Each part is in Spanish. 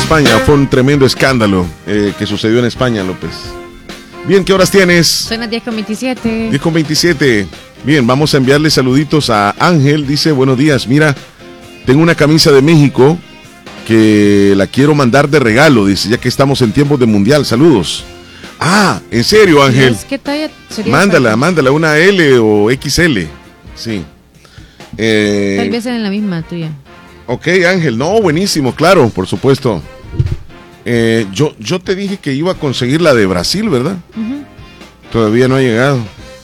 España. Fue un tremendo escándalo que sucedió en España, López. Bien, ¿qué horas tienes? Son las 10:27. 10:27. Bien, vamos a enviarle saluditos a Ángel. Dice, buenos días, mira, tengo una camisa de México que la quiero mandar de regalo, dice, ya que estamos en tiempos de mundial. Saludos. Ah, ¿en serio, Ángel? ¿Qué talla sería? Mándala, una L o XL. Sí. Tal vez en la misma tuya. Ok, Ángel, no, buenísimo, claro, por supuesto. Yo te dije que iba a conseguir la de Brasil, ¿verdad? Uh-huh. Todavía no ha llegado.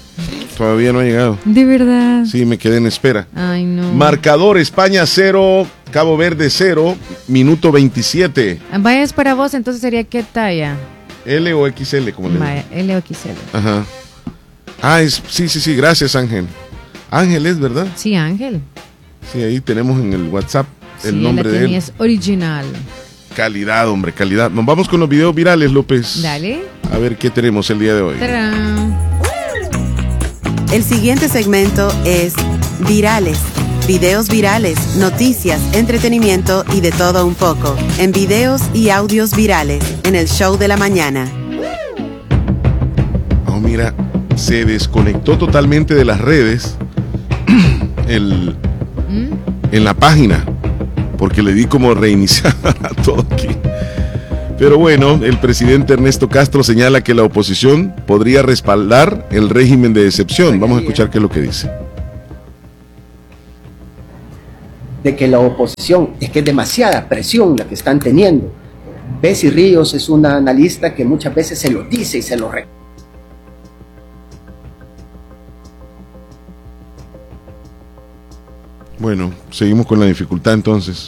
¿De verdad? Sí, me quedé en espera. Ay, no. Marcador, España 0, Cabo Verde 0, minuto 27. Vaya, es para vos, entonces sería ¿qué talla? L o XL, como le digo. Vaya, L o XL. Ajá. Ah, sí, gracias, Ángel. Ángel es, ¿verdad? Sí, Ángel. Sí, ahí tenemos en el WhatsApp el nombre de él. Es original. Calidad, hombre, calidad. Nos vamos con los videos virales, López. Dale. A ver qué tenemos el día de hoy. ¡Tarán! El siguiente segmento es Virales. Videos virales, noticias, entretenimiento y de todo un poco. En videos y audios virales, en el show de la mañana. Oh, mira, se desconectó totalmente de las redes en la página, porque le di como reiniciar a todo aquí. Pero bueno, el presidente Ernesto Castro señala que la oposición podría respaldar el régimen de excepción. Vamos a escuchar qué es lo que dice. De que la oposición, es que es demasiada presión la que están teniendo. Bessie Ríos es una analista que muchas veces se lo dice y se lo recuerda. Bueno, seguimos con la dificultad entonces.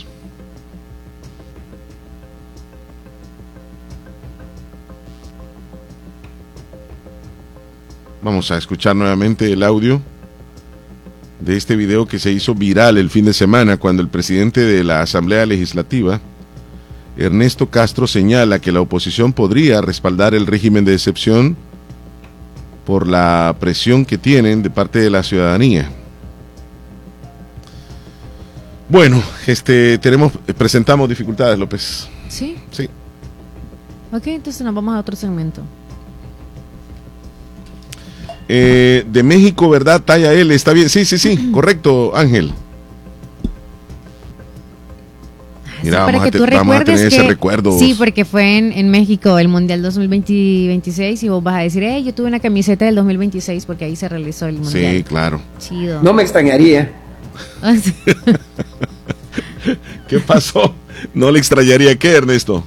Vamos a escuchar nuevamente el audio de este video que se hizo viral el fin de semana cuando el presidente de la Asamblea Legislativa, Ernesto Castro, señala que la oposición podría respaldar el régimen de excepción por la presión que tienen de parte de la ciudadanía. Bueno, presentamos dificultades, López. ¿Sí? Sí. Ok, entonces nos vamos a otro segmento. De México, ¿verdad? Talla L, está bien. Sí, correcto, Ángel. Mira, sí, vamos a tener ese recuerdo. Sí, porque fue en México el Mundial 2026 y vos vas a decir, yo tuve una camiseta del 2026 porque ahí se realizó el Mundial. Sí, claro. Chido. No me extrañaría. ¿Qué pasó? ¿No le extrañaría qué, Ernesto?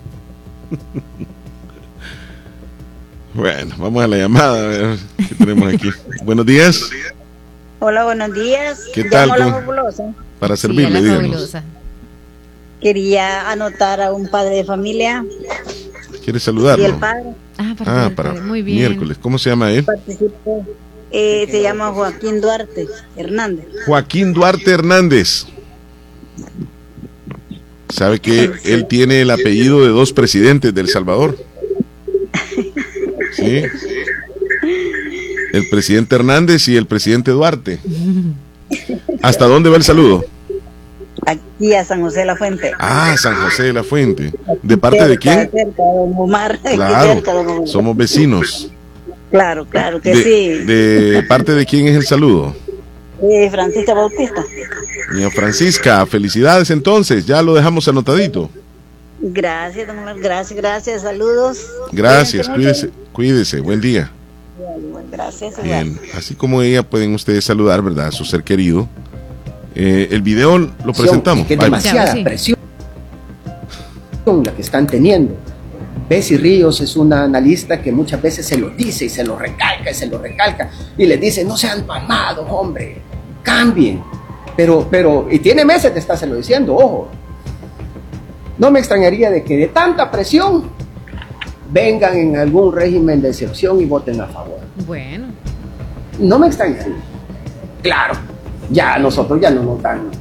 Bueno, vamos a la llamada, a ver qué tenemos aquí. Buenos días. Hola, buenos días. ¿Qué tal? La fabulosa. Para servirle, sí, díganos. Quería anotar a un padre de familia. ¿Quieres saludarlo? Y el padre. Para muy bien. Miércoles. ¿Cómo se llama él? Participó. Se llama Joaquín Duarte Hernández. Joaquín Duarte Hernández. ¿Sabe que él tiene el apellido de 2 presidentes de El Salvador? Sí. El presidente Hernández y el presidente Duarte. ¿Hasta dónde va el saludo? Aquí a San José de la Fuente. Ah, San José de la Fuente. ¿De parte de quién? Cerca de Don Omar. Claro, Cerca de Don Omar. somos vecinos. Claro que sí. ¿De parte de quién es el saludo? Francisca Bautista. Doña Francisca, felicidades entonces, ya lo dejamos anotadito. Gracias, don Omar, gracias, saludos. Gracias, cuídese, buen día. Gracias. Bien, así como ella pueden ustedes saludar, ¿verdad? A su ser querido. El video lo presentamos. Es que es demasiada presión la que están teniendo. Bessie Ríos es una analista que muchas veces se lo dice y se lo recalca y les dice, no sean palmados, hombre, cambien. Pero, y tiene meses de estárselo diciendo, ojo. No me extrañaría de que de tanta presión vengan en algún régimen de excepción y voten a favor. Bueno. No me extrañaría. Claro, ya nosotros ya no nos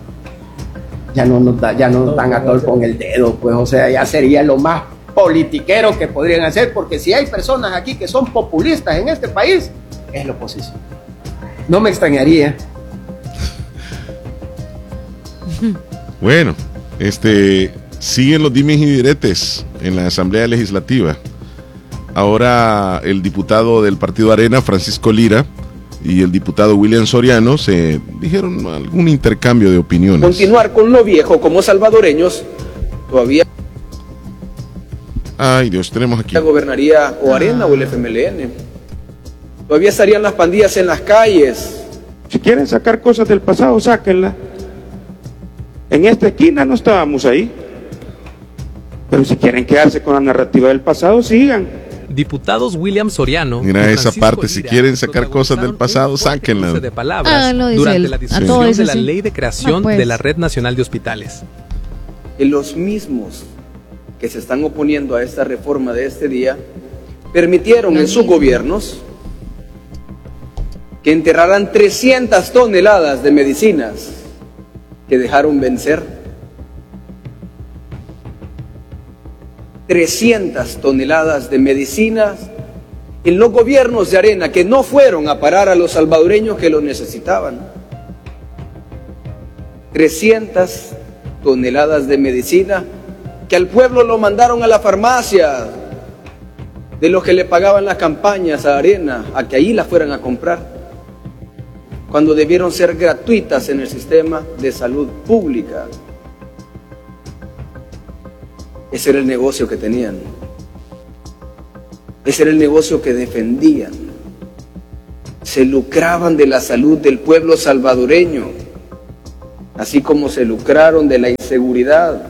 dan a tol con el dedo, pues, o sea, ya sería lo más politiquero que podrían hacer, porque si hay personas aquí que son populistas en este país, es la oposición. No me extrañaría. Siguen los dimes y diretes en la Asamblea Legislativa. Ahora el diputado del Partido Arena, Francisco Lira, y el diputado William Soriano se dijeron algún intercambio de opiniones. Continuar con lo viejo como salvadoreños, todavía... Ay, Dios, tenemos aquí. Gobernaría o Arena o el FMLN. Todavía estarían las pandillas en las calles. Si quieren sacar cosas del pasado, sáquenlas. En esta esquina no estábamos ahí. Pero si quieren quedarse con la narrativa del pasado, sigan. Diputados William Soriano. Mira esa parte, si quieren sacar cosas del pasado, sáquenlas. De palabras durante la discusión de la ley de creación de la Red Nacional de Hospitales. Y los mismos que se están oponiendo a esta reforma de este día permitieron en sus gobiernos que enterraran 300 toneladas de medicinas que dejaron vencer. 300 toneladas de medicinas en los gobiernos de Arena que no fueron a parar a los salvadoreños que lo necesitaban. 300 toneladas de medicina que al pueblo lo mandaron a la farmacia, de los que le pagaban las campañas a Arena, a que ahí las fueran a comprar, cuando debieron ser gratuitas en el sistema de salud pública. Ese era el negocio que tenían. Ese era el negocio que defendían. Se lucraban de la salud del pueblo salvadoreño, así como se lucraron de la inseguridad.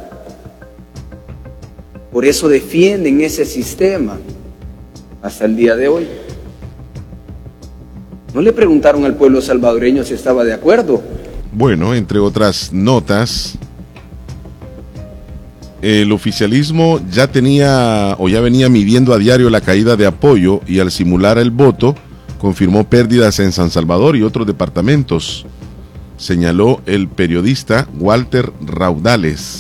Por eso defienden ese sistema hasta el día de hoy. No le preguntaron al pueblo salvadoreño si estaba de acuerdo. Bueno, entre otras notas, el oficialismo ya venía midiendo a diario la caída de apoyo y al simular el voto confirmó pérdidas en San Salvador y otros departamentos, señaló el periodista Walter Raudales.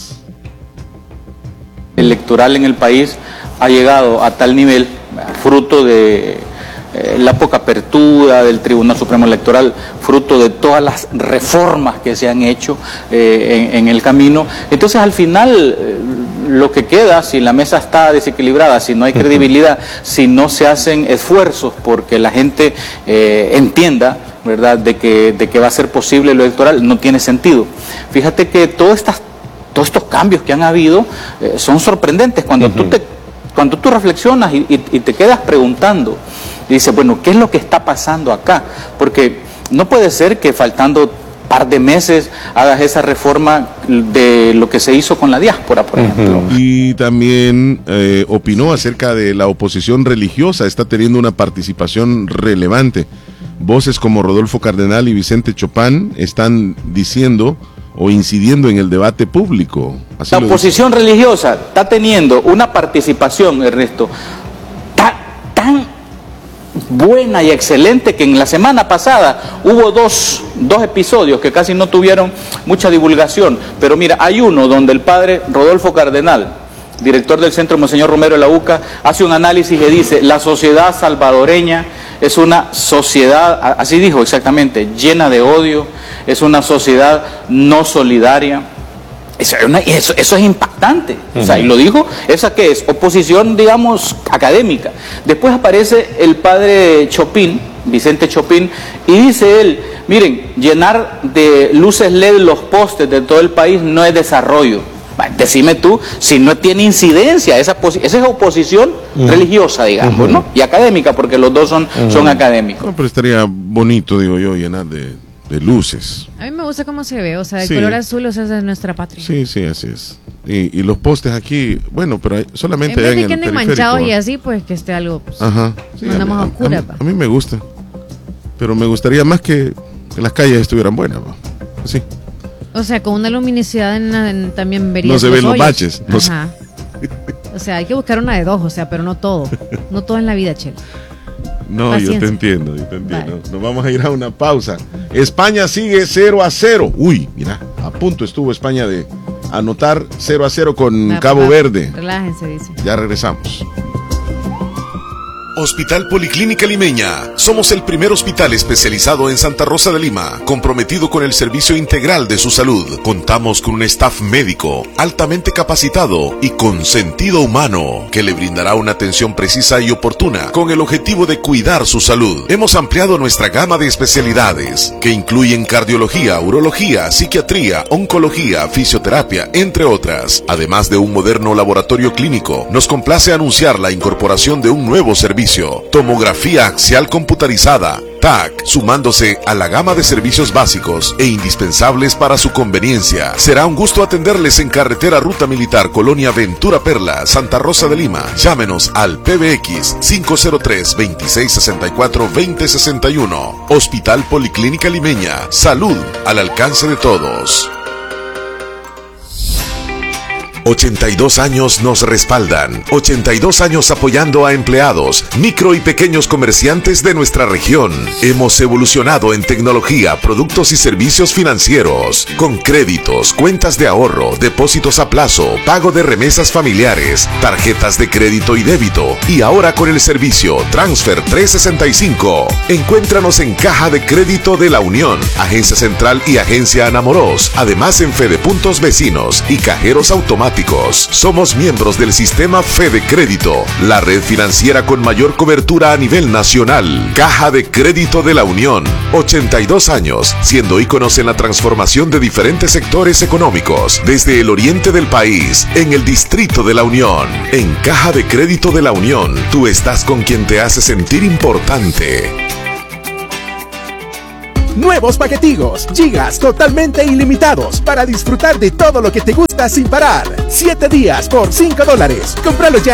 Electoral en el país ha llegado a tal nivel, fruto de la poca apertura del Tribunal Supremo Electoral, fruto de todas las reformas que se han hecho en el camino. Entonces al final lo que queda, si la mesa está desequilibrada, si no hay credibilidad, si no se hacen esfuerzos porque la gente entienda, ¿verdad?, de que va a ser posible lo electoral, no tiene sentido. Fíjate que todos estos cambios que han habido son sorprendentes cuando tú reflexionas y te quedas preguntando, y dices, bueno, ¿qué es lo que está pasando acá? Porque no puede ser que faltando par de meses hagas esa reforma de lo que se hizo con la diáspora, por ejemplo. Y también opinó acerca de la oposición religiosa, está teniendo una participación relevante. Voces como Rodolfo Cardenal y Vicente Chopin están diciendo o incidiendo en el debate público. Así la oposición religiosa está teniendo una participación, Ernesto, tan buena y excelente que en la semana pasada hubo dos episodios que casi no tuvieron mucha divulgación, pero mira, hay uno donde el padre Rodolfo Cardenal, director del Centro Monseñor Romero de la UCA, hace un análisis que dice, la sociedad salvadoreña es una sociedad, así dijo exactamente, llena de odio, es una sociedad no solidaria. Eso es impactante. O sea, y lo dijo, esa que es oposición, digamos, académica. Después aparece el padre Chopin, Vicente Chopin, y dice él, miren, llenar de luces LED los postes de todo el país no es desarrollo. Decime tú, si no tiene incidencia, esa es oposición religiosa, digamos, ¿no? Y académica, porque los dos son académicos. No, pero estaría bonito, digo yo, llenar de luces. A mí me gusta cómo se ve, o sea, el color azul, o sea, es de nuestra patria. Sí, sí, así es. Y los postes aquí, bueno, pero solamente en vez de en que el anden manchados y así, pues que esté algo, pues, sí, andamos a oscuras. A mí me gusta, pero me gustaría más que las calles estuvieran buenas, así. O sea, con una luminosidad también verías no se ven los hoyos. baches. No Ajá. O sea, hay que buscar una de dos, o sea, pero no todo. No todo en la vida, Chelo. No, Paciencia. yo te entiendo. Vale. Nos vamos a ir a una pausa. España sigue 0-0. Uy, mira, a punto estuvo España de anotar 0-0 con Cabo Verde. Relájense, dice. Ya regresamos. Hospital Policlínica Limeña. Somos el primer hospital especializado en Santa Rosa de Lima, comprometido con el servicio integral de su salud. Contamos con un staff médico altamente capacitado y con sentido humano, que le brindará una atención precisa y oportuna con el objetivo de cuidar su salud. Hemos ampliado nuestra gama de especialidades, que incluyen cardiología, urología, psiquiatría, oncología, fisioterapia, entre otras. Además de un moderno laboratorio clínico, nos complace anunciar la incorporación de un nuevo servicio: tomografía axial computarizada, TAC, sumándose a la gama de servicios básicos e indispensables para su conveniencia. Será un gusto atenderles en carretera Ruta Militar, Colonia Ventura Perla, Santa Rosa de Lima. Llámenos al PBX 503-2664-2061. Hospital Policlínica Limeña. Salud al alcance de todos. 82 años nos respaldan. 82 años apoyando a empleados, micro y pequeños comerciantes de nuestra región. Hemos evolucionado en tecnología, productos y servicios financieros, con créditos, cuentas de ahorro, depósitos a plazo, pago de remesas familiares, tarjetas de crédito y débito, y ahora con el servicio Transfer 365. Encuéntranos en Caja de Crédito de la Unión, Agencia Central y Agencia Anamoros, además en Fedepuntos Vecinos y cajeros automáticos. Somos miembros del sistema Fede Crédito, la red financiera con mayor cobertura a nivel nacional. Caja de Crédito de la Unión, 82 años, siendo íconos en la transformación de diferentes sectores económicos, desde el oriente del país, en el Distrito de la Unión. En Caja de Crédito de la Unión, tú estás con quien te hace sentir importante. Nuevos paquetigos, gigas totalmente ilimitados para disfrutar de todo lo que te gusta sin parar. 7 días por $5. Cómpralo ya